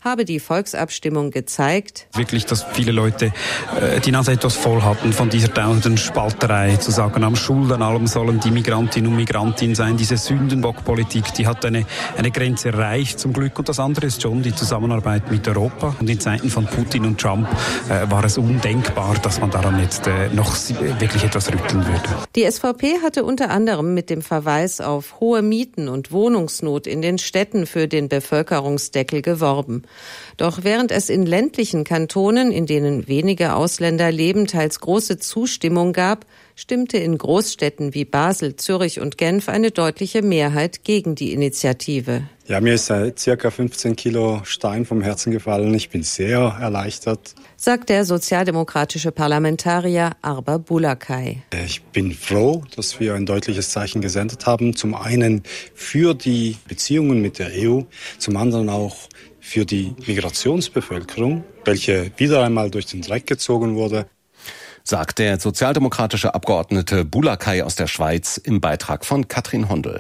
habe die Volksabstimmung gezeigt, wirklich, dass viele Leute die Nase etwas voll hatten von dieser dauernden Spalterei, zu sagen, am Schuld an allem sollen die Migrantinnen und Migranten sein. Diese Sündenbockpolitik, die hat eine Grenze erreicht zum Glück. Und das andere ist schon die Zusammenarbeit mit Europa. Und in Zeiten von Putin und Trump war es undenkbar, dass man daran jetzt noch wirklich etwas rütteln würde. Die SVP hatte unter anderem mit dem Verweis auf hohe Mieten und Wohnungsnot in den Städten für den Bevölkerungsdeckel geworben. Doch während es in ländlichen Kantonen, in denen wenige Ausländer leben, teils große Zustimmung gab, stimmte in Großstädten wie Basel, Zürich und Genf eine deutliche Mehrheit gegen die Initiative. Ja, mir ist circa 15 Kilo Stein vom Herzen gefallen. Ich bin sehr erleichtert, sagt der sozialdemokratische Parlamentarier Arba Bulakai. Ich bin froh, dass wir ein deutliches Zeichen gesendet haben. Zum einen für die Beziehungen mit der EU, zum anderen auch für die Migrationsbevölkerung, welche wieder einmal durch den Dreck gezogen wurde, sagt der sozialdemokratische Abgeordnete Bulakai aus der Schweiz im Beitrag von Katrin Hondel.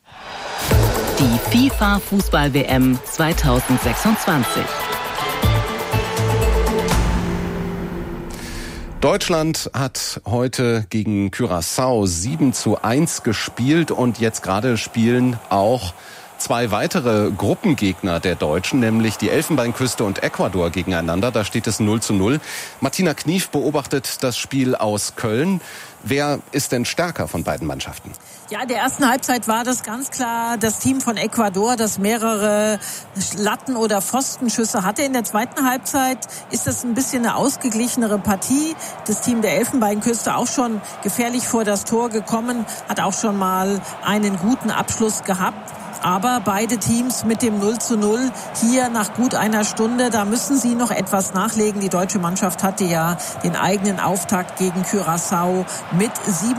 Die FIFA-Fußball-WM 2026. Deutschland hat heute gegen Curaçao 7:1 gespielt und jetzt gerade spielen auch zwei weitere Gruppengegner der Deutschen, nämlich die Elfenbeinküste und Ecuador gegeneinander. Da steht es 0:0. Martina Knief beobachtet das Spiel aus Köln. Wer ist denn stärker von beiden Mannschaften? Ja, in der ersten Halbzeit war das ganz klar das Team von Ecuador, das mehrere Latten- oder Pfostenschüsse hatte. In der zweiten Halbzeit ist das ein bisschen eine ausgeglichenere Partie. Das Team der Elfenbeinküste auch schon gefährlich vor das Tor gekommen, hat auch schon mal einen guten Abschluss gehabt. Aber beide Teams mit dem 0:0 hier nach gut einer Stunde, da müssen sie noch etwas nachlegen. Die deutsche Mannschaft hatte ja den eigenen Auftakt gegen Curaçao mit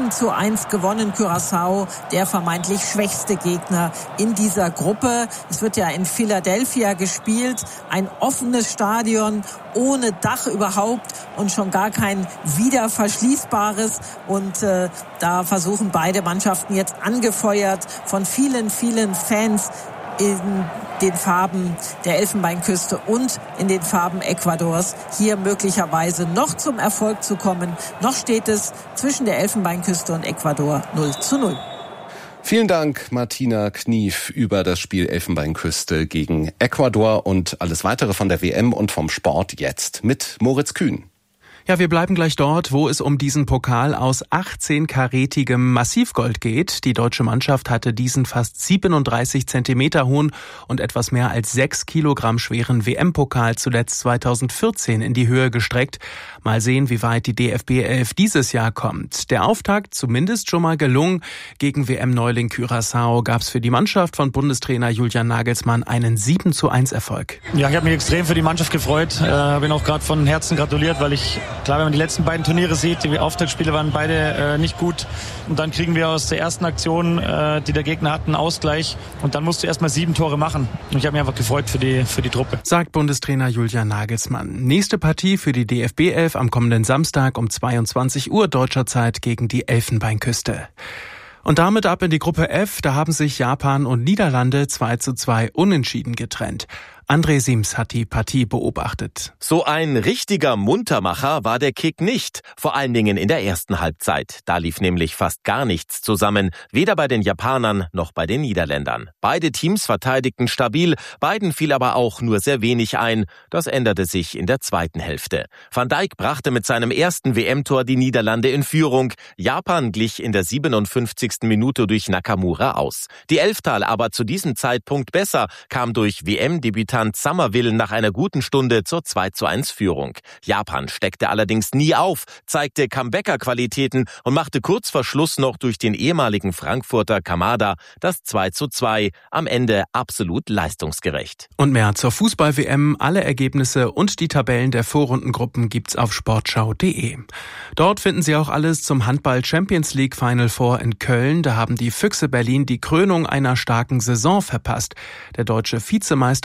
7:1 gewonnen. Curaçao, der vermeintlich schwächste Gegner in dieser Gruppe. Es wird ja in Philadelphia gespielt, ein offenes Stadion ohne Dach überhaupt und schon gar kein wieder verschließbares. Und da versuchen beide Mannschaften jetzt angefeuert von vielen Fans in den Farben der Elfenbeinküste und in den Farben Ecuadors hier möglicherweise noch zum Erfolg zu kommen. Noch steht es zwischen der Elfenbeinküste und Ecuador 0:0. Vielen Dank, Martina Knief, über das Spiel Elfenbeinküste gegen Ecuador und alles weitere von der WM und vom Sport jetzt mit Moritz Kühn. Ja, wir bleiben gleich dort, wo es um diesen Pokal aus 18-karätigem Massivgold geht. Die deutsche Mannschaft hatte diesen fast 37 Zentimeter hohen und etwas mehr als 6 Kilogramm schweren WM-Pokal zuletzt 2014 in die Höhe gestreckt. Mal sehen, wie weit die DFB 11 dieses Jahr kommt. Der Auftakt zumindest schon mal gelungen. Gegen WM-Neuling Curaçao gab es für die Mannschaft von Bundestrainer Julian Nagelsmann einen 7:1 Erfolg. Ja, ich habe mich extrem für die Mannschaft gefreut. Habe ihnen auch gerade von Herzen gratuliert, weil klar, wenn man die letzten beiden Turniere sieht, die Auftaktspiele waren beide nicht gut. Und dann kriegen wir aus der ersten Aktion, die der Gegner hat, einen Ausgleich. Und dann musst du erstmal 7 Tore machen. Und ich habe mich einfach gefreut für die Truppe. Sagt Bundestrainer Julian Nagelsmann. Nächste Partie für die DFB 11 am kommenden Samstag um 22 Uhr deutscher Zeit gegen die Elfenbeinküste. Und damit ab in die Gruppe F, da haben sich Japan und Niederlande 2:2 unentschieden getrennt. André Siems hat die Partie beobachtet. So ein richtiger Muntermacher war der Kick nicht, vor allen Dingen in der ersten Halbzeit. Da lief nämlich fast gar nichts zusammen, weder bei den Japanern noch bei den Niederländern. Beide Teams verteidigten stabil, beiden fiel aber auch nur sehr wenig ein. Das änderte sich in der zweiten Hälfte. Van Dijk brachte mit seinem ersten WM-Tor die Niederlande in Führung. Japan glich in der 57. Minute durch Nakamura aus. Die Elftal aber zu diesem Zeitpunkt besser, kam durch WM-Debütant Summerville nach einer guten Stunde zur 2:1 Führung. Japan steckte allerdings nie auf, zeigte Comebacker-Qualitäten und machte kurz vor Schluss noch durch den ehemaligen Frankfurter Kamada das 2:2, am Ende absolut leistungsgerecht. Und mehr zur Fußball-WM, alle Ergebnisse und die Tabellen der Vorrundengruppen gibt's auf sportschau.de. Dort finden Sie auch alles zum Handball-Champions League Final Four in Köln. Da haben die Füchse Berlin die Krönung einer starken Saison verpasst. Der deutsche Vizemeister und Pokalsieger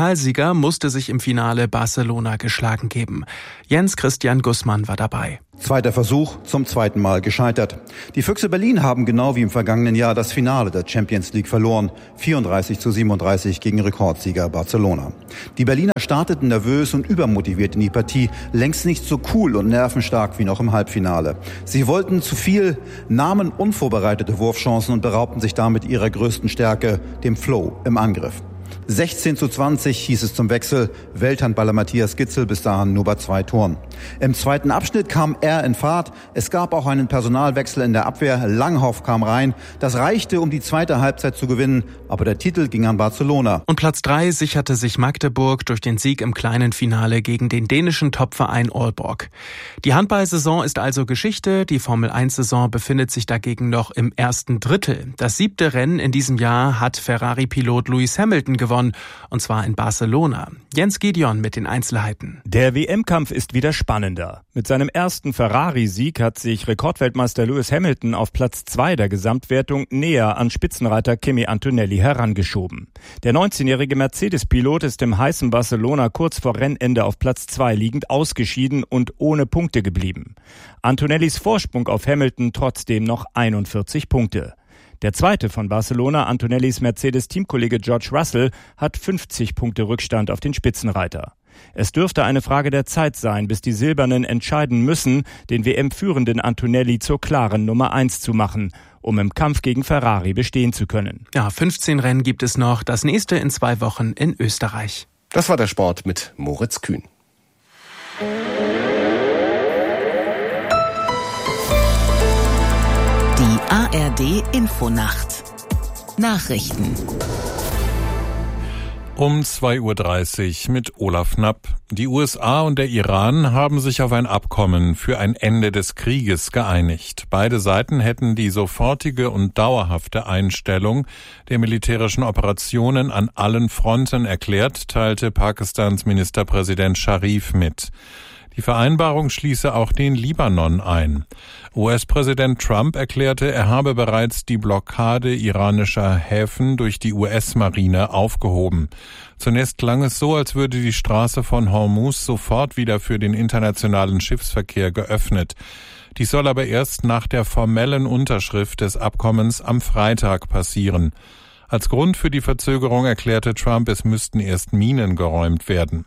Pokalsieger musste sich im Finale Barcelona geschlagen geben. Jens Christian Gussmann war dabei. Zweiter Versuch, zum zweiten Mal gescheitert. Die Füchse Berlin haben genau wie im vergangenen Jahr das Finale der Champions League verloren. 34:37 gegen Rekordsieger Barcelona. Die Berliner starteten nervös und übermotiviert in die Partie, längst nicht so cool und nervenstark wie noch im Halbfinale. Sie wollten zu viel, nahmen unvorbereitete Wurfchancen und beraubten sich damit ihrer größten Stärke, dem Flow im Angriff. 16:20 hieß es zum Wechsel. Welthandballer Matthias Gitzel bis dahin nur bei 2 Toren. Im zweiten Abschnitt kam er in Fahrt. Es gab auch einen Personalwechsel in der Abwehr. Langhoff kam rein. Das reichte, um die zweite Halbzeit zu gewinnen. Aber der Titel ging an Barcelona. Und Platz 3 sicherte sich Magdeburg durch den Sieg im kleinen Finale gegen den dänischen Topverein Aalborg. Die Handballsaison ist also Geschichte. Die Formel-1-Saison befindet sich dagegen noch im ersten Drittel. Das 7. Rennen in diesem Jahr hat Ferrari-Pilot Lewis Hamilton gewonnen, und zwar in Barcelona. Jens Gideon mit den Einzelheiten. Der WM-Kampf ist wieder spannender. Mit seinem ersten Ferrari-Sieg hat sich Rekordweltmeister Lewis Hamilton auf Platz 2 der Gesamtwertung näher an Spitzenreiter Kimi Antonelli herangeschoben. Der 19-jährige Mercedes-Pilot ist im heißen Barcelona kurz vor Rennende auf Platz 2 liegend ausgeschieden und ohne Punkte geblieben. Antonellis Vorsprung auf Hamilton trotzdem noch 41 Punkte. Der zweite von Barcelona, Antonellis Mercedes-Teamkollege George Russell, hat 50 Punkte Rückstand auf den Spitzenreiter. Es dürfte eine Frage der Zeit sein, bis die Silbernen entscheiden müssen, den WM-führenden Antonelli zur klaren Nummer 1 zu machen, um im Kampf gegen Ferrari bestehen zu können. Ja, 15 Rennen gibt es noch, das nächste in 2 Wochen in Österreich. Das war der Sport mit Moritz Kühn. Die ARD Infonacht. Nachrichten. Um 2:30 Uhr mit Olaf Knapp. Die USA und der Iran haben sich auf ein Abkommen für ein Ende des Krieges geeinigt. Beide Seiten hätten die sofortige und dauerhafte Einstellung der militärischen Operationen an allen Fronten erklärt, teilte Pakistans Ministerpräsident Sharif mit. Die Vereinbarung schließe auch den Libanon ein. US-Präsident Trump erklärte, er habe bereits die Blockade iranischer Häfen durch die US-Marine aufgehoben. Zunächst klang es so, als würde die Straße von Hormuz sofort wieder für den internationalen Schiffsverkehr geöffnet. Dies soll aber erst nach der formellen Unterschrift des Abkommens am Freitag passieren. Als Grund für die Verzögerung erklärte Trump, es müssten erst Minen geräumt werden.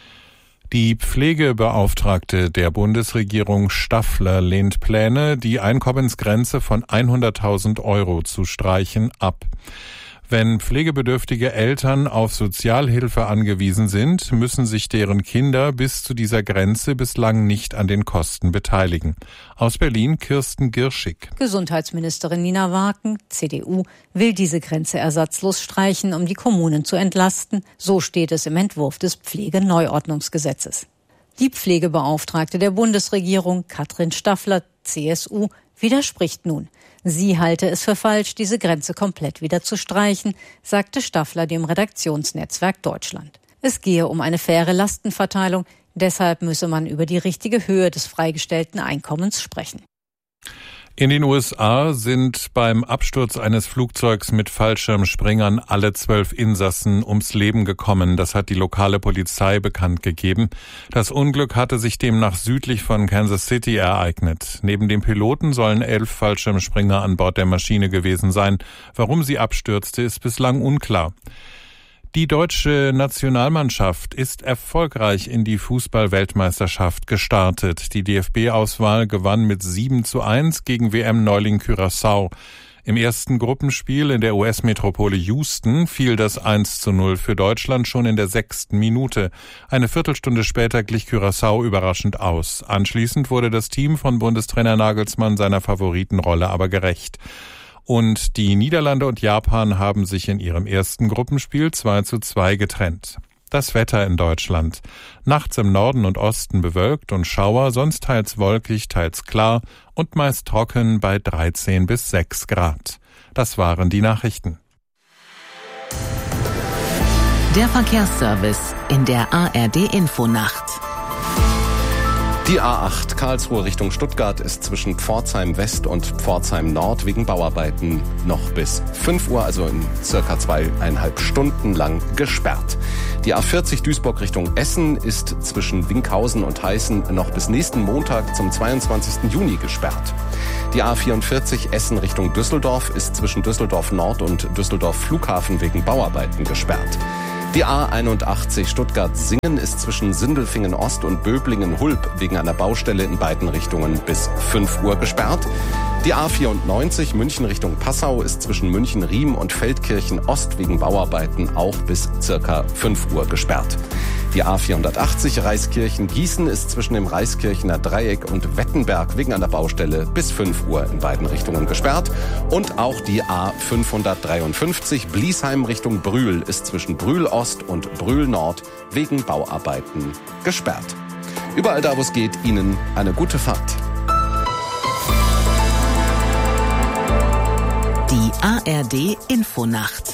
Die Pflegebeauftragte der Bundesregierung Staffler lehnt Pläne, die Einkommensgrenze von 100.000 Euro zu streichen, ab. Wenn pflegebedürftige Eltern auf Sozialhilfe angewiesen sind, müssen sich deren Kinder bis zu dieser Grenze bislang nicht an den Kosten beteiligen. Aus Berlin Kirsten Girschig. Gesundheitsministerin Nina Waken, CDU, will diese Grenze ersatzlos streichen, um die Kommunen zu entlasten. So steht es im Entwurf des Pflegeneuordnungsgesetzes. Die Pflegebeauftragte der Bundesregierung, Katrin Staffler, CSU, widerspricht nun. Sie halte es für falsch, diese Grenze komplett wieder zu streichen, sagte Staffler dem Redaktionsnetzwerk Deutschland. Es gehe um eine faire Lastenverteilung, deshalb müsse man über die richtige Höhe des freigestellten Einkommens sprechen. In den USA sind beim Absturz eines Flugzeugs mit Fallschirmspringern alle 12 Insassen ums Leben gekommen. Das hat die lokale Polizei bekannt gegeben. Das Unglück hatte sich demnach südlich von Kansas City ereignet. Neben dem Piloten sollen 11 Fallschirmspringer an Bord der Maschine gewesen sein. Warum sie abstürzte, ist bislang unklar. Die deutsche Nationalmannschaft ist erfolgreich in die Fußball-Weltmeisterschaft gestartet. Die DFB-Auswahl gewann mit 7:1 gegen WM-Neuling Curaçao. Im ersten Gruppenspiel in der US-Metropole Houston fiel das 1:0 für Deutschland schon in der 6. Minute. Eine Viertelstunde später glich Curaçao überraschend aus. Anschließend wurde das Team von Bundestrainer Nagelsmann seiner Favoritenrolle aber gerecht. Und die Niederlande und Japan haben sich in ihrem ersten Gruppenspiel 2:2 getrennt. Das Wetter in Deutschland. Nachts im Norden und Osten bewölkt und Schauer, sonst teils wolkig, teils klar und meist trocken bei 13 bis 6 Grad. Das waren die Nachrichten. Der Verkehrsservice in der ARD Infonacht. Die A8 Karlsruhe Richtung Stuttgart ist zwischen Pforzheim West und Pforzheim Nord wegen Bauarbeiten noch bis 5 Uhr, also in circa 2,5 Stunden lang gesperrt. Die A40 Duisburg Richtung Essen ist zwischen Winkhausen und Heißen noch bis nächsten Montag zum 22. Juni gesperrt. Die A44 Essen Richtung Düsseldorf ist zwischen Düsseldorf Nord und Düsseldorf Flughafen wegen Bauarbeiten gesperrt. Die A81 Stuttgart-Singen ist zwischen Sindelfingen Ost und Böblingen-Hulb wegen einer Baustelle in beiden Richtungen bis 5 Uhr gesperrt. Die A94 München Richtung Passau ist zwischen München-Riem und Feldkirchen Ost wegen Bauarbeiten auch bis circa 5 Uhr gesperrt. Die A480 Reiskirchen-Gießen ist zwischen dem Reiskirchener Dreieck und Wettenberg wegen einer Baustelle bis 5 Uhr in beiden Richtungen gesperrt. Und auch die A553 Bliesheim Richtung Brühl ist zwischen Brühl Ost und Brühl Nord wegen Bauarbeiten gesperrt. Überall da, wo es geht, Ihnen eine gute Fahrt. Die ARD Infonacht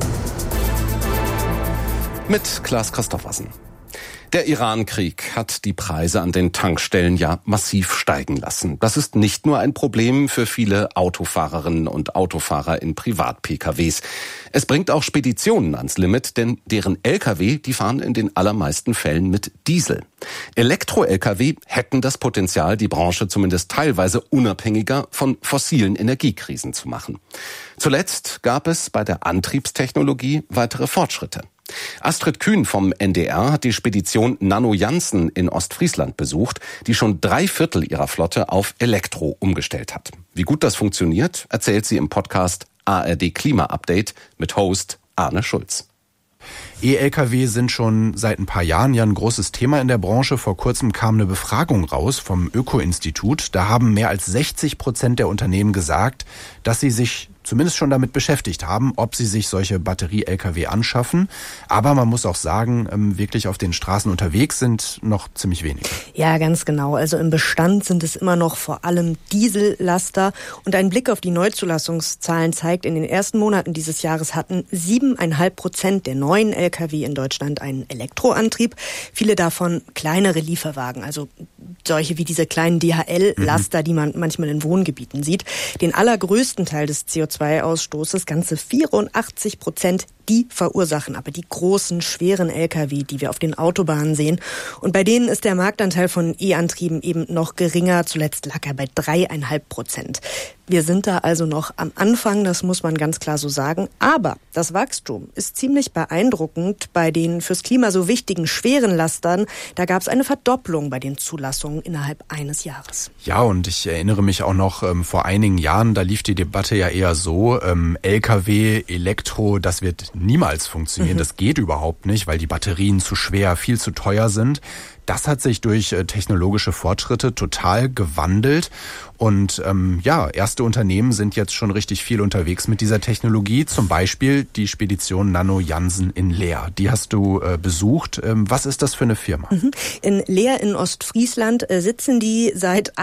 Mit Klaas Christoffersen. Der Iran-Krieg hat die Preise an den Tankstellen ja massiv steigen lassen. Das ist nicht nur ein Problem für viele Autofahrerinnen und Autofahrer in Privat-PKWs. Es bringt auch Speditionen ans Limit, denn deren Lkw, die fahren in den allermeisten Fällen mit Diesel. Elektro-Lkw hätten das Potenzial, die Branche zumindest teilweise unabhängiger von fossilen Energiekrisen zu machen. Zuletzt gab es bei der Antriebstechnologie weitere Fortschritte. Astrid Kühn vom NDR hat die Spedition Nano Jansen in Ostfriesland besucht, die schon 3/4 ihrer Flotte auf Elektro umgestellt hat. Wie gut das funktioniert, erzählt sie im Podcast ARD Klima Update mit Host Arne Schulz. E-Lkw sind schon seit ein paar Jahren ja ein großes Thema in der Branche. Vor kurzem kam eine Befragung raus vom Öko-Institut. Da haben mehr als 60% der Unternehmen gesagt, dass sie sich zumindest schon damit beschäftigt haben, ob sie sich solche Batterie-Lkw anschaffen. Aber man muss auch sagen, wirklich auf den Straßen unterwegs sind noch ziemlich wenige. Ja, ganz genau. Also im Bestand sind es immer noch vor allem Diesellaster. Und ein Blick auf die Neuzulassungszahlen zeigt, in den ersten Monaten dieses Jahres hatten 7,5% der neuen Lkw in Deutschland einen Elektroantrieb. Viele davon kleinere Lieferwagen, also solche wie diese kleinen DHL-Laster, die man manchmal in Wohngebieten sieht. Den allergrößten Teil des CO2-Ausstoßes, ganze 84%, die verursachen aber die großen, schweren Lkw, die wir auf den Autobahnen sehen. Und bei denen ist der Marktanteil von E-Antrieben eben noch geringer. Zuletzt lag er bei 3,5%. Wir sind da also noch am Anfang, das muss man ganz klar so sagen. Aber das Wachstum ist ziemlich beeindruckend bei den fürs Klima so wichtigen schweren Lastern. Da gab es eine Verdopplung bei den Zulassungen innerhalb eines Jahres. Ja, und ich erinnere mich auch noch vor einigen Jahren, da lief die Debatte ja eher so, Lkw, Elektro, das wird niemals funktionieren. Das geht überhaupt nicht, weil die Batterien zu schwer, viel zu teuer sind. Das hat sich durch technologische Fortschritte total gewandelt. Und erste Unternehmen sind jetzt schon richtig viel unterwegs mit dieser Technologie. Zum Beispiel die Spedition Nano Jansen in Leer. Die hast du besucht. Was ist das für eine Firma? In Leer in Ostfriesland sitzen die seit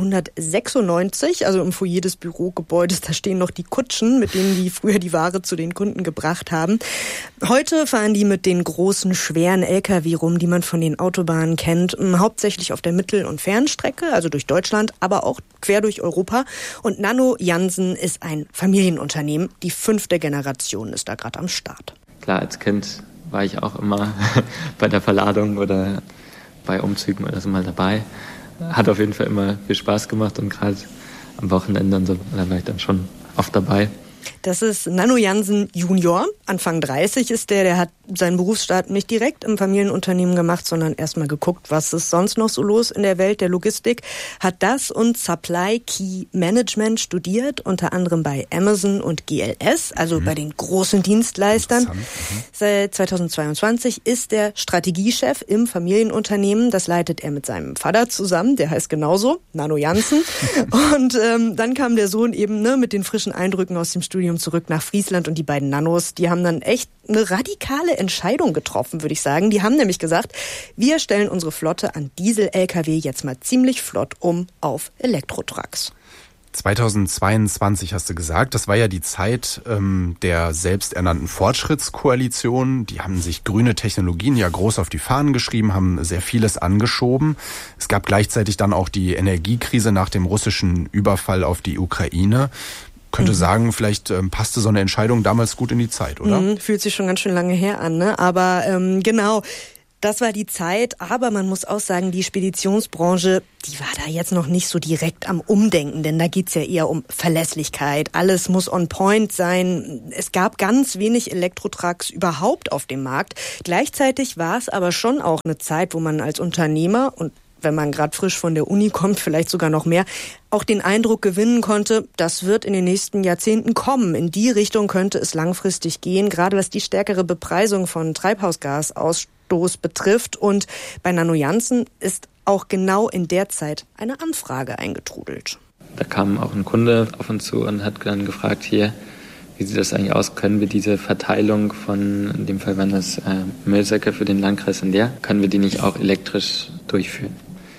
1896, also im Foyer des Bürogebäudes. Da stehen noch die Kutschen, mit denen die früher die Ware zu den Kunden gebracht haben. Heute fahren die mit den großen, schweren Lkw rum, die man von den Autobahnen kennt, hauptsächlich auf der Mittel- und Fernstrecke, also durch Deutschland, aber auch quer durch Europa. Und Nano Jansen ist ein Familienunternehmen. Die 5. Generation ist da gerade am Start. Klar, als Kind war ich auch immer bei der Verladung oder bei Umzügen oder so mal dabei. Hat auf jeden Fall immer viel Spaß gemacht und gerade am Wochenende und so, da war ich dann schon oft dabei. Das ist Nano Jansen Junior, Anfang 30 ist der hat seinen Berufsstart nicht direkt im Familienunternehmen gemacht, sondern erstmal geguckt, was ist sonst noch so los in der Welt der Logistik, hat das und Supply Key Management studiert, unter anderem bei Amazon und GLS, also bei den großen Dienstleistern. Seit 2022 ist er Strategiechef im Familienunternehmen, das leitet er mit seinem Vater zusammen, der heißt genauso, Nano Jansen. Und dann kam der Sohn eben mit den frischen Eindrücken aus dem Studium zurück nach Friesland und die beiden Nanos, die haben dann echt eine radikale Entscheidung getroffen, würde ich sagen. Die haben nämlich gesagt, wir stellen unsere Flotte an Diesel-Lkw jetzt mal ziemlich flott um auf Elektrotrucks. 2022 hast du gesagt, das war ja die Zeit der selbsternannten Fortschrittskoalition. Die haben sich grüne Technologien ja groß auf die Fahnen geschrieben, haben sehr vieles angeschoben. Es gab gleichzeitig dann auch die Energiekrise nach dem russischen Überfall auf die Ukraine. könnte sagen, vielleicht passte so eine Entscheidung damals gut in die Zeit, oder? Fühlt sich schon ganz schön lange her an, ne? Aber genau, das war die Zeit. Aber man muss auch sagen, die Speditionsbranche, die war da jetzt noch nicht so direkt am Umdenken, denn da geht's ja eher um Verlässlichkeit. Alles muss on point sein. Es gab ganz wenig Elektrotrucks überhaupt auf dem Markt. Gleichzeitig war es aber schon auch eine Zeit, wo man als Unternehmer und wenn man gerade frisch von der Uni kommt, vielleicht sogar noch mehr, auch den Eindruck gewinnen konnte, das wird in den nächsten Jahrzehnten kommen. In die Richtung könnte es langfristig gehen, gerade was die stärkere Bepreisung von Treibhausgasausstoß betrifft. Und bei Nanojansen ist auch genau in der Zeit eine Anfrage eingetrudelt. Da kam auch ein Kunde auf uns zu und hat dann gefragt, hier, wie sieht das eigentlich aus? Können wir diese Verteilung von, in dem Fall waren das Müllsäcke für den Landkreis in Leer, können wir die nicht auch elektrisch durchführen?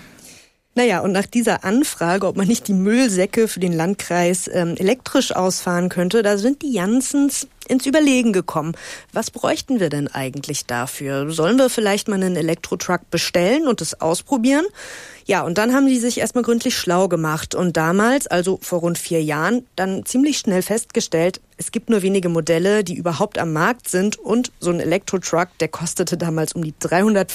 Naja, und nach dieser Anfrage, ob man nicht die Müllsäcke für den Landkreis elektrisch ausfahren könnte, da sind die Janssens ins Überlegen gekommen. Was bräuchten wir denn eigentlich dafür? Sollen wir vielleicht mal einen Elektrotruck bestellen und es ausprobieren? Ja, und dann haben die sich erstmal gründlich schlau gemacht und damals, also vor rund 4 Jahren, dann ziemlich schnell festgestellt, es gibt nur wenige Modelle, die überhaupt am Markt sind und so ein Elektrotruck, der kostete damals um die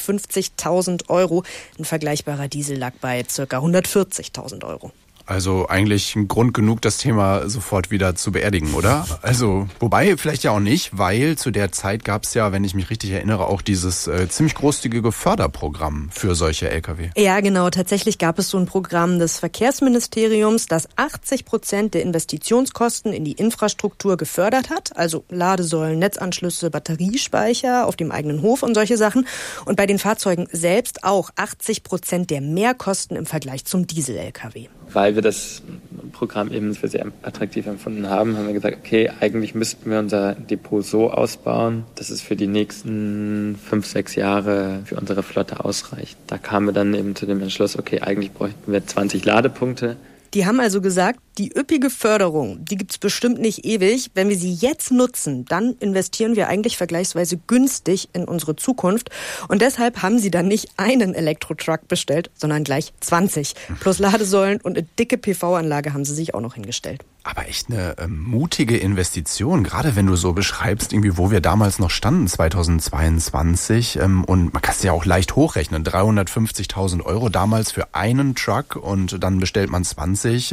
350.000 €. Ein vergleichbarer Diesel lag bei ca. 140.000 €. Also eigentlich ein Grund genug, das Thema sofort wieder zu beerdigen, oder? Also, wobei vielleicht ja auch nicht, weil zu der Zeit gab es ja, wenn ich mich richtig erinnere, auch dieses ziemlich großzügige Förderprogramm für solche Lkw. Ja, genau. Tatsächlich gab es so ein Programm des Verkehrsministeriums, das 80% der Investitionskosten in die Infrastruktur gefördert hat. Also Ladesäulen, Netzanschlüsse, Batteriespeicher auf dem eigenen Hof und solche Sachen. Und bei den Fahrzeugen selbst auch 80% der Mehrkosten im Vergleich zum Diesel-Lkw. Weil wir das Programm eben für sehr attraktiv empfunden haben, haben wir gesagt, okay, eigentlich müssten wir unser Depot so ausbauen, dass es für die nächsten 5-6 Jahre für unsere Flotte ausreicht. Da kamen wir dann eben zu dem Entschluss, okay, eigentlich bräuchten wir 20 Ladepunkte. Die haben also gesagt, die üppige Förderung, die gibt's bestimmt nicht ewig. Wenn wir sie jetzt nutzen, dann investieren wir eigentlich vergleichsweise günstig in unsere Zukunft. Und deshalb haben sie dann nicht einen Elektrotruck bestellt, sondern gleich 20. Plus Ladesäulen und eine dicke PV-Anlage haben sie sich auch noch hingestellt. Aber echt eine mutige Investition, gerade wenn du so beschreibst, irgendwie, wo wir damals noch standen, 2022. Und man kann es ja auch leicht hochrechnen, 350.000 € damals für einen Truck und dann bestellt man 20.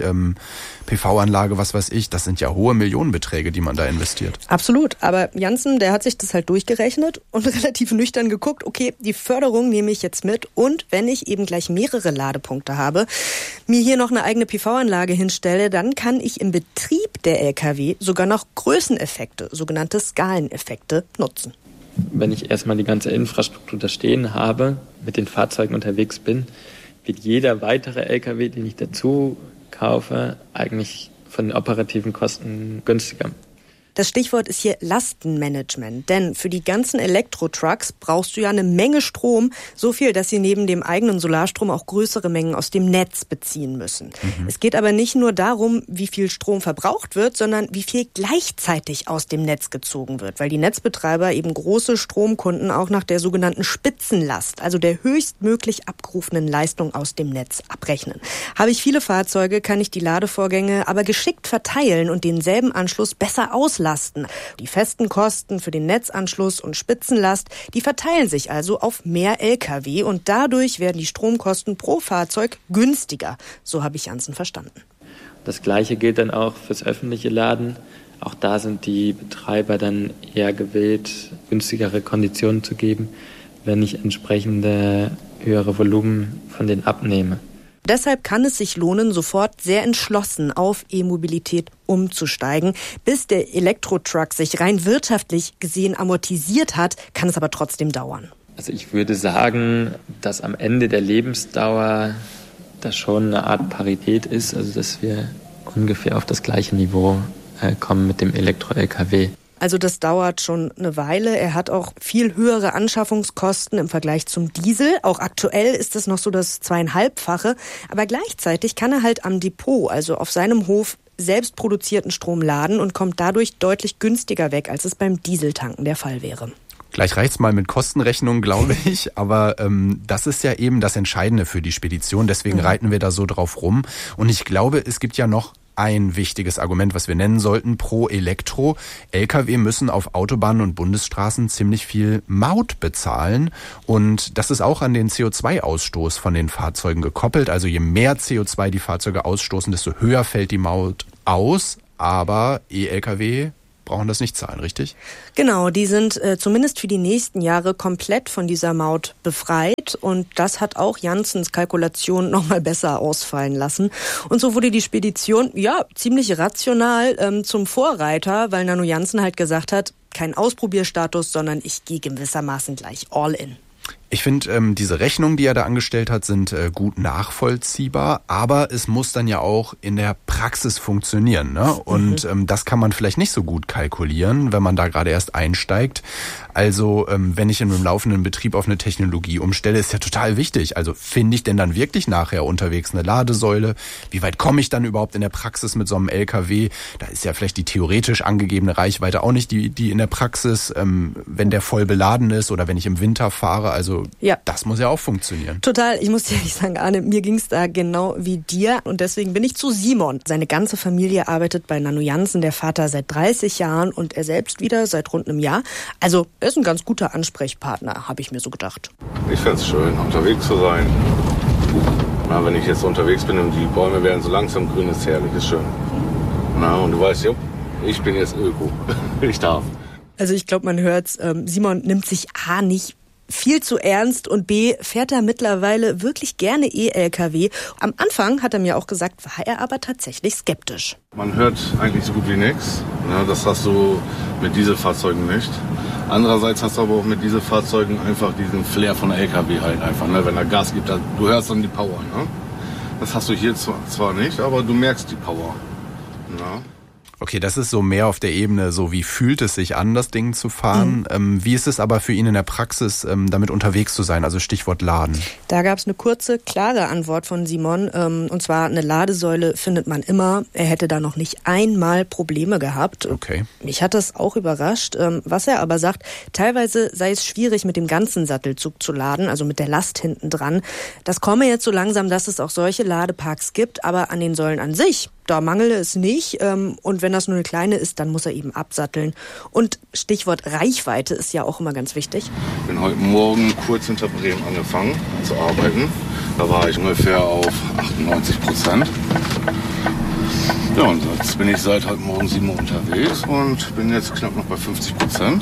PV-Anlage, was weiß ich, das sind ja hohe Millionenbeträge, die man da investiert. Absolut, aber Janssen, der hat sich das halt durchgerechnet und relativ nüchtern geguckt, okay, die Förderung nehme ich jetzt mit und wenn ich eben gleich mehrere Ladepunkte habe, mir hier noch eine eigene PV-Anlage hinstelle, dann kann ich im Betrieb der Lkw sogar noch Größeneffekte, sogenannte Skaleneffekte, nutzen. Wenn ich erstmal die ganze Infrastruktur da stehen habe, mit den Fahrzeugen unterwegs bin, wird jeder weitere Lkw, den ich dazu kaufe, eigentlich von den operativen Kosten günstiger. Das Stichwort ist hier Lastenmanagement, denn für die ganzen Elektrotrucks brauchst du ja eine Menge Strom, so viel, dass sie neben dem eigenen Solarstrom auch größere Mengen aus dem Netz beziehen müssen. Es geht aber nicht nur darum, wie viel Strom verbraucht wird, sondern wie viel gleichzeitig aus dem Netz gezogen wird, weil die Netzbetreiber eben große Stromkunden auch nach der sogenannten Spitzenlast, also der höchstmöglich abgerufenen Leistung aus dem Netz abrechnen. Habe ich viele Fahrzeuge, kann ich die Ladevorgänge aber geschickt verteilen und denselben Anschluss besser auslasten. Die festen Kosten für den Netzanschluss und Spitzenlast, die verteilen sich also auf mehr Lkw und dadurch werden die Stromkosten pro Fahrzeug günstiger. So habe ich Janssen verstanden. Das Gleiche gilt dann auch fürs öffentliche Laden. Auch da sind die Betreiber dann eher gewillt, günstigere Konditionen zu geben, wenn ich entsprechende höhere Volumen von denen abnehme. Deshalb kann es sich lohnen, sofort sehr entschlossen auf E-Mobilität umzusteigen. Bis der Elektrotruck sich rein wirtschaftlich gesehen amortisiert hat, kann es aber trotzdem dauern. Also ich würde sagen, dass am Ende der Lebensdauer das schon eine Art Parität ist, also dass wir ungefähr auf das gleiche Niveau kommen mit dem Elektro-Lkw. Also das dauert schon eine Weile. Er hat auch viel höhere Anschaffungskosten im Vergleich zum Diesel. Auch aktuell ist es noch so das 2,5-fache. Aber gleichzeitig kann er halt am Depot, also auf seinem Hof, selbst produzierten Strom laden und kommt dadurch deutlich günstiger weg, als es beim Dieseltanken der Fall wäre. Gleich reicht's mal mit Kostenrechnung, glaube ich. Aber das ist ja eben das Entscheidende für die Spedition. Deswegen reiten wir da so drauf rum. Und ich glaube, es gibt ja noch ein wichtiges Argument, was wir nennen sollten, pro Elektro. Lkw müssen auf Autobahnen und Bundesstraßen ziemlich viel Maut bezahlen. Und das ist auch an den CO2-Ausstoß von den Fahrzeugen gekoppelt. Also je mehr CO2 die Fahrzeuge ausstoßen, desto höher fällt die Maut aus. Aber E-Lkw brauchen das nicht zahlen, richtig? Genau, die sind zumindest für die nächsten Jahre komplett von dieser Maut befreit und das hat auch Janssens Kalkulation nochmal besser ausfallen lassen. Und so wurde die Spedition ziemlich rational zum Vorreiter, weil Nano Janssen halt gesagt hat, kein Ausprobierstatus, sondern ich gehe gewissermaßen gleich all in. Ich finde, diese Rechnungen, die er da angestellt hat, sind gut nachvollziehbar, aber es muss dann ja auch in der Praxis funktionieren, ne? Und das kann man vielleicht nicht so gut kalkulieren, wenn man da gerade erst einsteigt. Also wenn ich in einem laufenden Betrieb auf eine Technologie umstelle, ist ja total wichtig. Also finde ich denn dann wirklich nachher unterwegs eine Ladesäule? Wie weit komme ich dann überhaupt in der Praxis mit so einem LKW? Da ist ja vielleicht die theoretisch angegebene Reichweite auch nicht die in der Praxis, wenn der voll beladen ist oder wenn ich im Winter fahre. Also das muss ja auch funktionieren. Total. Ich muss dir ehrlich sagen, Arne, mir ging es da genau wie dir und deswegen bin ich zu Simon. Seine ganze Familie arbeitet bei Nano Janssen, der Vater seit 30 Jahren und er selbst wieder seit rund einem Jahr. Also er ist ein ganz guter Ansprechpartner, habe ich mir so gedacht. Ich fände es schön, unterwegs zu sein. Na, wenn ich jetzt unterwegs bin und die Bäume werden so langsam grün, ist herrlich, ist schön. Na, und du weißt, ich bin jetzt Öko. Ich darf. Also ich glaube, man hört's, Simon nimmt sich A nicht viel zu ernst und B, fährt er mittlerweile wirklich gerne E-Lkw. Am Anfang hat er mir auch gesagt, war er aber tatsächlich skeptisch. Man hört eigentlich so gut wie nichts. Das hast du mit Dieselfahrzeugen nicht. Andererseits hast du aber auch mit Dieselfahrzeugen einfach diesen Flair von Lkw halt einfach. Ne? Wenn er Gas gibt, du hörst dann die Power. Ne? Das hast du hier zwar nicht, aber du merkst die Power. Ja. Okay, das ist so mehr auf der Ebene, so wie fühlt es sich an, das Ding zu fahren. Wie ist es aber für ihn in der Praxis, damit unterwegs zu sein, also Stichwort Laden? Da gab es eine kurze, klare Antwort von Simon. Und zwar, eine Ladesäule findet man immer. Er hätte da noch nicht einmal Probleme gehabt. Okay. Mich hat das auch überrascht. Was er aber sagt, teilweise sei es schwierig, mit dem ganzen Sattelzug zu laden, also mit der Last hinten dran. Das komme jetzt so langsam, dass es auch solche Ladeparks gibt, aber an den Säulen an sich, da mangele es nicht. Und wenn das nur eine kleine ist, dann muss er eben absatteln. Und Stichwort Reichweite ist ja auch immer ganz wichtig. Ich bin heute Morgen kurz hinter Bremen angefangen zu arbeiten. Da war ich ungefähr auf 98%. Ja, und jetzt bin ich seit heute Morgen 7 Uhr unterwegs und bin jetzt knapp noch bei 50%.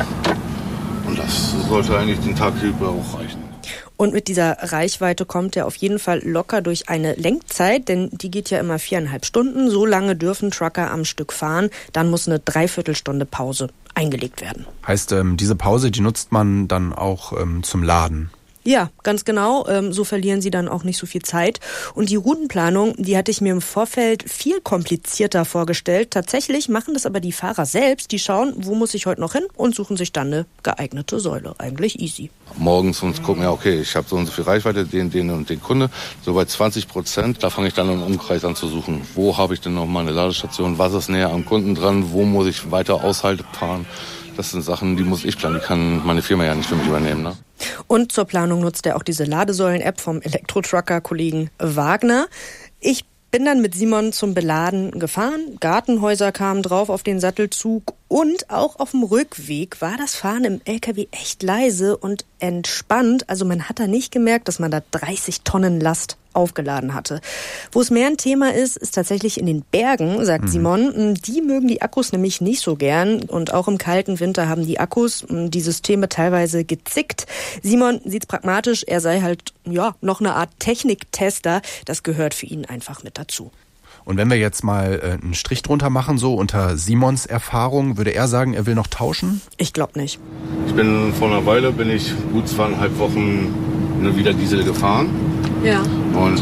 Und das sollte eigentlich den Tag über auch reichen. Und mit dieser Reichweite kommt er auf jeden Fall locker durch eine Lenkzeit, denn die geht ja immer 4,5 Stunden. So lange dürfen Trucker am Stück fahren. Dann muss eine Dreiviertelstunde Pause eingelegt werden. Heißt, diese Pause, die nutzt man dann auch zum Laden? Ja, ganz genau. So verlieren sie dann auch nicht so viel Zeit. Und die Routenplanung, die hatte ich mir im Vorfeld viel komplizierter vorgestellt. Tatsächlich machen das aber die Fahrer selbst. Die schauen, wo muss ich heute noch hin und suchen sich dann eine geeignete Säule. Eigentlich easy. Morgens uns gucken, ja okay, ich habe so und so viel Reichweite, den und den Kunde. So bei 20%, da fange ich dann im Umkreis an zu suchen. Wo habe ich denn noch mal eine Ladestation? Was ist näher am Kunden dran? Wo muss ich weiter Aushalte fahren? Das sind Sachen, die muss ich planen. Die kann meine Firma ja nicht für mich übernehmen, ne? Und zur Planung nutzt er auch diese Ladesäulen-App vom Elektro-Trucker-Kollegen Wagner. Ich bin dann mit Simon zum Beladen gefahren. Gartenhäuser kamen drauf auf den Sattelzug und auch auf dem Rückweg war das Fahren im LKW echt leise und entspannt. Also man hat da nicht gemerkt, dass man da 30 Tonnen Last aufgeladen hatte. Wo es mehr ein Thema ist, ist tatsächlich in den Bergen, sagt Simon. Die mögen die Akkus nämlich nicht so gern und auch im kalten Winter haben die Akkus die Systeme teilweise gezickt. Simon sieht's pragmatisch, er sei halt noch eine Art Techniktester. Das gehört für ihn einfach mit dazu. Und wenn wir jetzt mal einen Strich drunter machen, so unter Simons Erfahrung, würde er sagen, er will noch tauschen? Ich glaube nicht. Ich bin vor einer Weile, gut 2,5 Wochen wieder Diesel gefahren. Ja. Und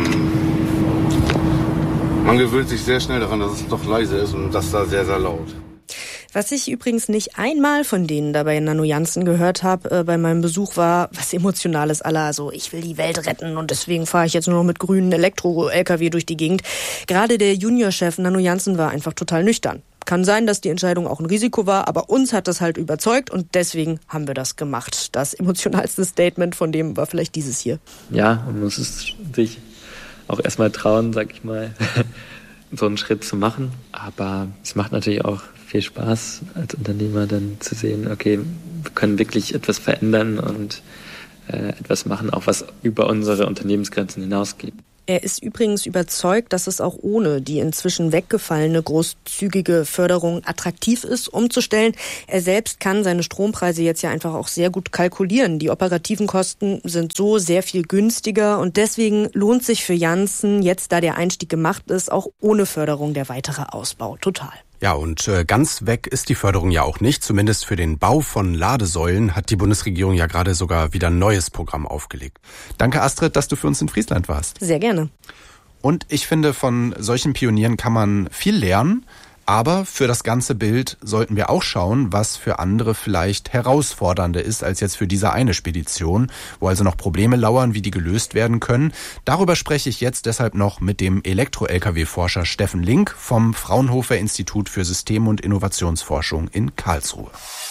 man gewöhnt sich sehr schnell daran, dass es doch leise ist und das da sehr, sehr laut. Was ich übrigens nicht einmal von denen da bei Nano Janssen gehört habe bei meinem Besuch war was Emotionales à la, also ich will die Welt retten und deswegen fahre ich jetzt nur noch mit grünen Elektro-LKW durch die Gegend. Gerade der Juniorchef Nano Janssen war einfach total nüchtern. Kann sein, dass die Entscheidung auch ein Risiko war, aber uns hat das halt überzeugt und deswegen haben wir das gemacht. Das emotionalste Statement von dem war vielleicht dieses hier. Ja, man muss es sich auch erstmal trauen, sag ich mal. so einen Schritt zu machen. Aber es macht natürlich auch viel Spaß, als Unternehmer dann zu sehen, okay, wir können wirklich etwas verändern und etwas machen, auch was über unsere Unternehmensgrenzen hinausgeht. Er ist übrigens überzeugt, dass es auch ohne die inzwischen weggefallene großzügige Förderung attraktiv ist, umzustellen. Er selbst kann seine Strompreise jetzt ja einfach auch sehr gut kalkulieren. Die operativen Kosten sind so sehr viel günstiger und deswegen lohnt sich für Janssen, jetzt da der Einstieg gemacht ist, auch ohne Förderung der weitere Ausbau. Total. Ja, und ganz weg ist die Förderung ja auch nicht. Zumindest für den Bau von Ladesäulen hat die Bundesregierung ja gerade sogar wieder ein neues Programm aufgelegt. Danke, Astrid, dass du für uns in Friesland warst. Sehr gerne. Und ich finde, von solchen Pionieren kann man viel lernen. Aber für das ganze Bild sollten wir auch schauen, was für andere vielleicht herausfordernder ist als jetzt für diese eine Spedition, wo also noch Probleme lauern, wie die gelöst werden können. Darüber spreche ich jetzt deshalb noch mit dem Elektro-Lkw-Forscher Steffen Link vom Fraunhofer Institut für System- und Innovationsforschung in Karlsruhe.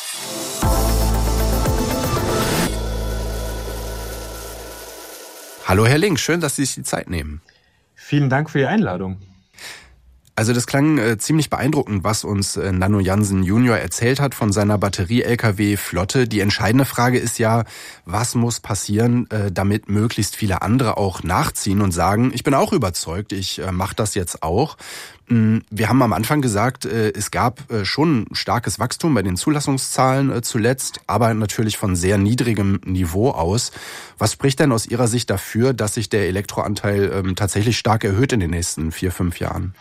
Hallo Herr Link, schön, dass Sie sich die Zeit nehmen. Vielen Dank für die Einladung. Also das klang ziemlich beeindruckend, was uns Nanno Jansen Junior erzählt hat von seiner Batterie-Lkw-Flotte. Die entscheidende Frage ist ja, was muss passieren, damit möglichst viele andere auch nachziehen und sagen, ich bin auch überzeugt, ich mache das jetzt auch. Wir haben am Anfang gesagt, es gab schon starkes Wachstum bei den Zulassungszahlen zuletzt, aber natürlich von sehr niedrigem Niveau aus. Was spricht denn aus Ihrer Sicht dafür, dass sich der Elektroanteil tatsächlich stark erhöht in den nächsten 4-5 Jahren?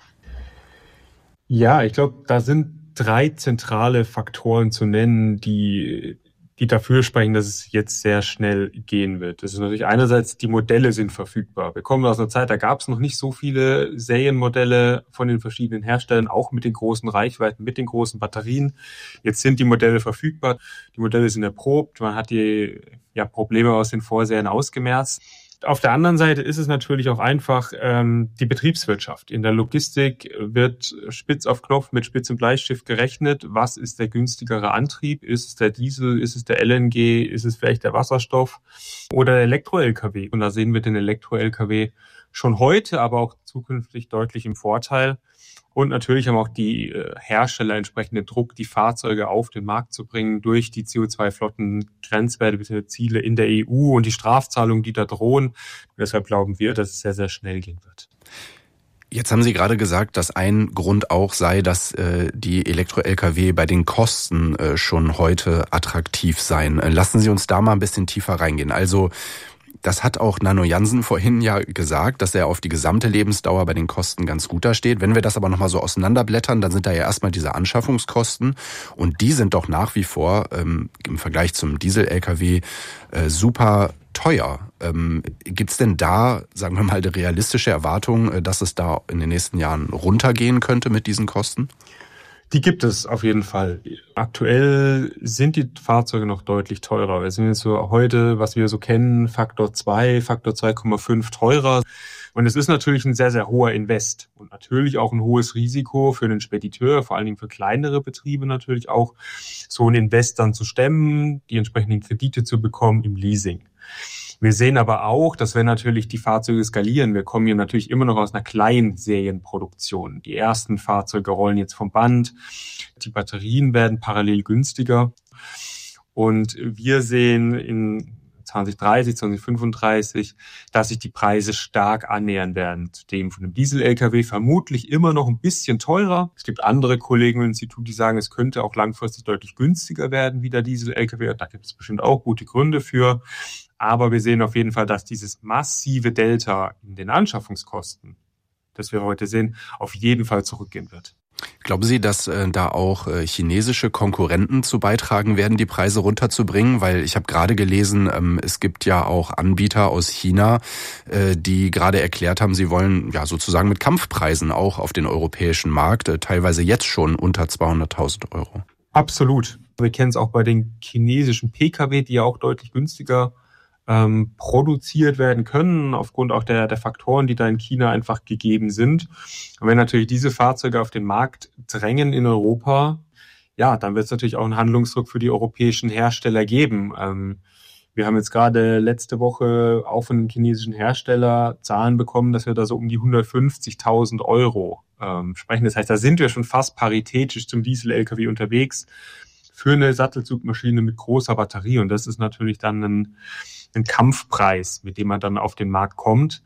Ja, ich glaube, da sind 3 zentrale Faktoren zu nennen, die dafür sprechen, dass es jetzt sehr schnell gehen wird. Das ist natürlich einerseits, die Modelle sind verfügbar. Wir kommen aus einer Zeit, da gab es noch nicht so viele Serienmodelle von den verschiedenen Herstellern, auch mit den großen Reichweiten, mit den großen Batterien. Jetzt sind die Modelle verfügbar. Die Modelle sind erprobt. Man hat die Probleme aus den Vorserien ausgemerzt. Auf der anderen Seite ist es natürlich auch einfach die Betriebswirtschaft. In der Logistik wird spitz auf Knopf mit Spitz- und Bleistift gerechnet. Was ist der günstigere Antrieb? Ist es der Diesel? Ist es der LNG? Ist es vielleicht der Wasserstoff oder der Elektro-Lkw? Und da sehen wir den Elektro-Lkw schon heute, aber auch zukünftig deutlich im Vorteil. Und natürlich haben auch die Hersteller entsprechenden Druck, die Fahrzeuge auf den Markt zu bringen durch die CO2-Flotten-Grenzwerte bzw. Ziele in der EU und die Strafzahlungen, die da drohen. Und deshalb glauben wir, dass es sehr, sehr schnell gehen wird. Jetzt haben Sie gerade gesagt, dass ein Grund auch sei, dass die Elektro-Lkw bei den Kosten schon heute attraktiv seien. Lassen Sie uns da mal ein bisschen tiefer reingehen. Also das hat auch Nanno Jansen vorhin ja gesagt, dass er auf die gesamte Lebensdauer bei den Kosten ganz gut da steht. Wenn wir das aber nochmal so auseinanderblättern, dann sind da ja erstmal diese Anschaffungskosten und die sind doch nach wie vor im Vergleich zum Diesel-Lkw super teuer. Gibt's denn da, sagen wir mal, eine realistische Erwartung, dass es da in den nächsten Jahren runtergehen könnte mit diesen Kosten? Die gibt es auf jeden Fall. Aktuell sind die Fahrzeuge noch deutlich teurer. Wir sind jetzt so heute, was wir so kennen, Faktor 2, Faktor 2,5 teurer. Und es ist natürlich ein sehr, sehr hoher Invest und natürlich auch ein hohes Risiko für den Spediteur, vor allen Dingen für kleinere Betriebe natürlich auch, so einen Invest dann zu stemmen, die entsprechenden Kredite zu bekommen im Leasing. Wir sehen aber auch, dass wenn natürlich die Fahrzeuge skalieren, wir kommen hier natürlich immer noch aus einer kleinen Serienproduktion. Die ersten Fahrzeuge rollen jetzt vom Band, die Batterien werden parallel günstiger und wir sehen in 2030, 2035, dass sich die Preise stark annähern werden zu dem von dem Diesel-Lkw, vermutlich immer noch ein bisschen teurer. Es gibt andere Kollegen im Institut, die sagen, es könnte auch langfristig deutlich günstiger werden wie der Diesel-Lkw. Da gibt es bestimmt auch gute Gründe für. Aber wir sehen auf jeden Fall, dass dieses massive Delta in den Anschaffungskosten, das wir heute sehen, auf jeden Fall zurückgehen wird. Glauben Sie, dass da auch chinesische Konkurrenten zu beitragen werden, die Preise runterzubringen? Weil ich habe gerade gelesen, es gibt ja auch Anbieter aus China, die gerade erklärt haben, sie wollen ja sozusagen mit Kampfpreisen auch auf den europäischen Markt, teilweise jetzt schon unter 200.000 Euro. Absolut. Wir kennen es auch bei den chinesischen Pkw, die ja auch deutlich günstiger produziert werden können, aufgrund auch der Faktoren, die da in China einfach gegeben sind. Und wenn natürlich diese Fahrzeuge auf den Markt drängen in Europa, ja, dann wird es natürlich auch einen Handlungsdruck für die europäischen Hersteller geben. Wir haben jetzt gerade letzte Woche auch von einem chinesischen Hersteller Zahlen bekommen, dass wir da so um die 150.000 Euro sprechen. Das heißt, da sind wir schon fast paritätisch zum Diesel-LKW unterwegs für eine Sattelzugmaschine mit großer Batterie. Und das ist natürlich dann ein Kampfpreis, mit dem man dann auf den Markt kommt,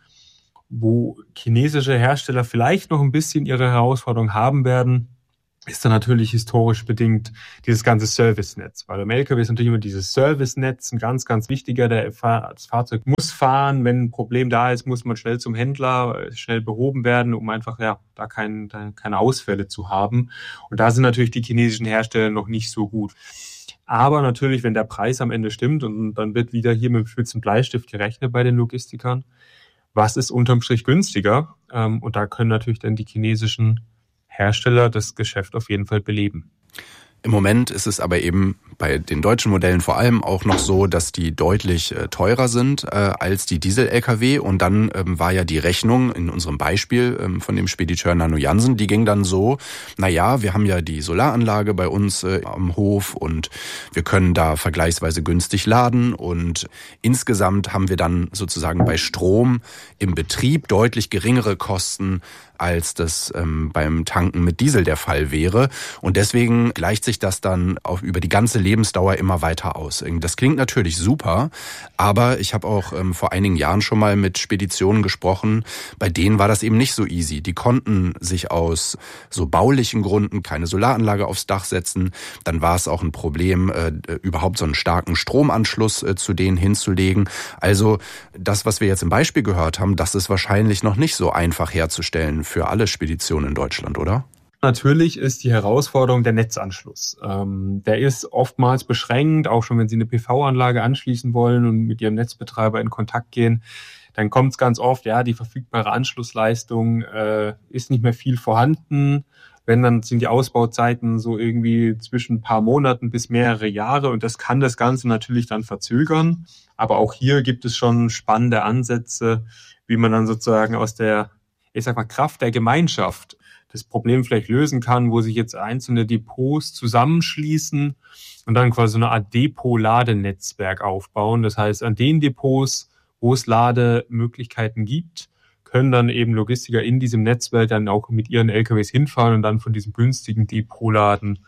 wo chinesische Hersteller vielleicht noch ein bisschen ihre Herausforderung haben werden, ist dann natürlich historisch bedingt dieses ganze Servicenetz. Weil im LKW ist natürlich immer dieses Servicenetz ein ganz, ganz wichtiger. Das Fahrzeug muss fahren. Wenn ein Problem da ist, muss man schnell zum Händler, schnell behoben werden, um einfach da keine Ausfälle zu haben. Und da sind natürlich die chinesischen Hersteller noch nicht so gut. Aber natürlich, wenn der Preis am Ende stimmt und dann wird wieder hier mit dem spitzen Bleistift gerechnet bei den Logistikern, was ist unterm Strich günstiger? Und da können natürlich dann die chinesischen Hersteller das Geschäft auf jeden Fall beleben. Im Moment ist es aber eben bei den deutschen Modellen vor allem auch noch so, dass die deutlich teurer sind als die Diesel-LKW. Und dann war ja die Rechnung in unserem Beispiel von dem Spediteur Nano Jansen, die ging dann so, wir haben ja die Solaranlage bei uns am Hof und wir können da vergleichsweise günstig laden. Und insgesamt haben wir dann sozusagen bei Strom im Betrieb deutlich geringere Kosten, als das beim Tanken mit Diesel der Fall wäre. Und deswegen gleicht sich das dann auch über die ganze Lebensdauer immer weiter aus. Das klingt natürlich super, aber ich habe auch vor einigen Jahren schon mal mit Speditionen gesprochen, bei denen war das eben nicht so easy. Die konnten sich aus so baulichen Gründen keine Solaranlage aufs Dach setzen. Dann war es auch ein Problem, überhaupt so einen starken Stromanschluss zu denen hinzulegen. Also das, was wir jetzt im Beispiel gehört haben, das ist wahrscheinlich noch nicht so einfach herzustellen für alle Speditionen in Deutschland, oder? Natürlich ist die Herausforderung der Netzanschluss. Der ist oftmals beschränkt, auch schon wenn Sie eine PV-Anlage anschließen wollen und mit Ihrem Netzbetreiber in Kontakt gehen, dann kommt es ganz oft, die verfügbare Anschlussleistung ist nicht mehr viel vorhanden. Wenn, dann sind die Ausbauzeiten so irgendwie zwischen ein paar Monaten bis mehrere Jahre und das kann das Ganze natürlich dann verzögern. Aber auch hier gibt es schon spannende Ansätze, wie man dann sozusagen aus der Kraft der Gemeinschaft das Problem vielleicht lösen kann, wo sich jetzt einzelne Depots zusammenschließen und dann quasi so eine Art Depot-Ladenetzwerk aufbauen. Das heißt, an den Depots, wo es Lademöglichkeiten gibt, können dann eben Logistiker in diesem Netzwerk dann auch mit ihren LKWs hinfahren und dann von diesem günstigen Depotladen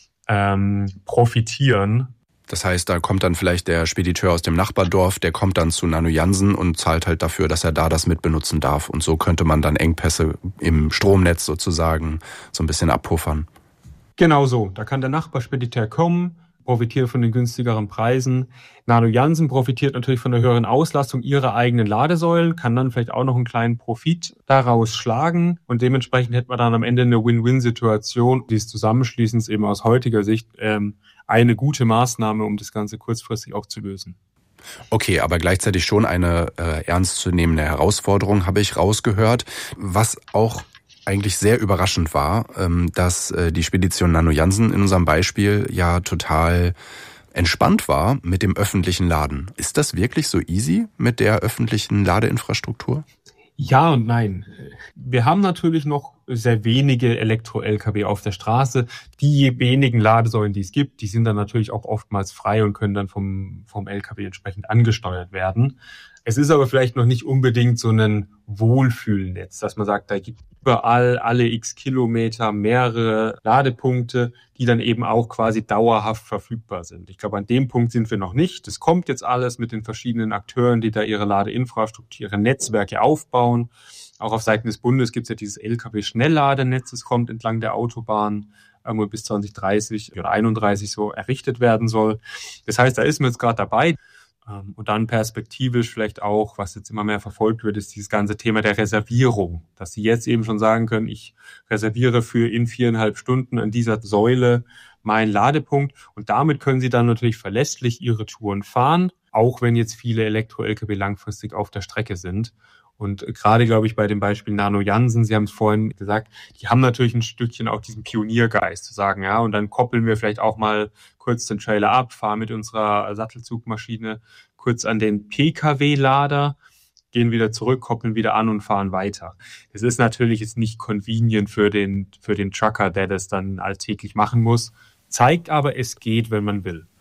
profitieren. Das heißt, da kommt dann vielleicht der Spediteur aus dem Nachbardorf, der kommt dann zu Nano Jansen und zahlt halt dafür, dass er da das mitbenutzen darf. Und so könnte man dann Engpässe im Stromnetz sozusagen so ein bisschen abpuffern. Genau so. Da kann der Nachbarspediteur kommen, profitiert von den günstigeren Preisen. Nano Jansen profitiert natürlich von der höheren Auslastung ihrer eigenen Ladesäulen, kann dann vielleicht auch noch einen kleinen Profit daraus schlagen. Und dementsprechend hätte man dann am Ende eine Win-Win-Situation, dieses Zusammenschließens eben aus heutiger Sicht eine gute Maßnahme, um das Ganze kurzfristig auch zu lösen. Okay, aber gleichzeitig schon eine ernstzunehmende Herausforderung, habe ich rausgehört. Was auch eigentlich sehr überraschend war, dass die Spedition Nano Jansen in unserem Beispiel ja total entspannt war mit dem öffentlichen Laden. Ist das wirklich so easy mit der öffentlichen Ladeinfrastruktur? Ja und nein. Wir haben natürlich noch sehr wenige Elektro-Lkw auf der Straße. Die wenigen Ladesäulen, die es gibt, die sind dann natürlich auch oftmals frei und können dann vom Lkw entsprechend angesteuert werden. Es ist aber vielleicht noch nicht unbedingt so ein Wohlfühlnetz, dass man sagt, da gibt überall alle x Kilometer mehrere Ladepunkte, die dann eben auch quasi dauerhaft verfügbar sind. Ich glaube, an dem Punkt sind wir noch nicht. Das kommt jetzt alles mit den verschiedenen Akteuren, die da ihre Ladeinfrastruktur, ihre Netzwerke aufbauen. Auch auf Seiten des Bundes gibt es ja dieses Lkw-Schnellladenetz, das kommt entlang der Autobahn, irgendwo bis 2030 oder 2031 so errichtet werden soll. Das heißt, da ist man jetzt gerade dabei. Und dann perspektivisch vielleicht auch, was jetzt immer mehr verfolgt wird, ist dieses ganze Thema der Reservierung. Dass Sie jetzt eben schon sagen können, ich reserviere für in 4,5 Stunden an dieser Säule meinen Ladepunkt. Und damit können Sie dann natürlich verlässlich Ihre Touren fahren, auch wenn jetzt viele Elektro-Lkw langfristig auf der Strecke sind. Und gerade, glaube ich, bei dem Beispiel Nano Jansen, Sie haben es vorhin gesagt, die haben natürlich ein Stückchen auch diesen Pioniergeist zu sagen, ja, und dann koppeln wir vielleicht auch mal kurz den Trailer ab, fahren mit unserer Sattelzugmaschine kurz an den PKW-Lader, gehen wieder zurück, koppeln wieder an und fahren weiter. Das ist natürlich jetzt nicht convenient für den Trucker, der das dann alltäglich machen muss, zeigt aber, es geht, wenn man will.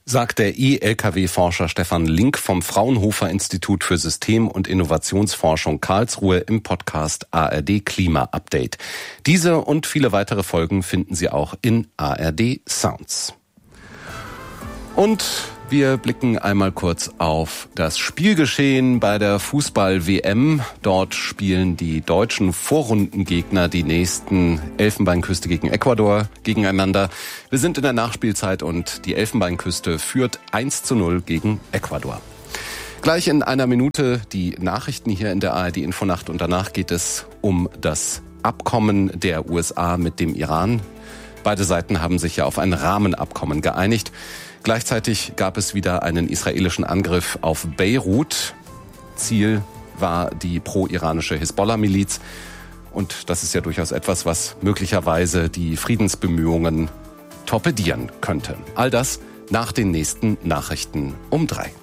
sagt der E-Lkw-Forscher Stefan Link vom Fraunhofer Institut für System- und Innovationsforschung Karlsruhe im Podcast ARD Klima Update. Diese und viele weitere Folgen finden Sie auch in ARD Sounds. Und wir blicken einmal kurz auf das Spielgeschehen bei der Fußball-WM. Dort spielen die deutschen Vorrundengegner die nächsten Elfenbeinküste gegen Ecuador gegeneinander. Wir sind in der Nachspielzeit und die Elfenbeinküste führt 1:0 gegen Ecuador. Gleich in einer Minute die Nachrichten hier in der ARD Infonacht und danach geht es um das Abkommen der USA mit dem Iran. Beide Seiten haben sich ja auf ein Rahmenabkommen geeinigt. Gleichzeitig gab es wieder einen israelischen Angriff auf Beirut. Ziel war die pro-iranische Hisbollah-Miliz. Und das ist ja durchaus etwas, was möglicherweise die Friedensbemühungen torpedieren könnte. All das nach den nächsten Nachrichten um 3.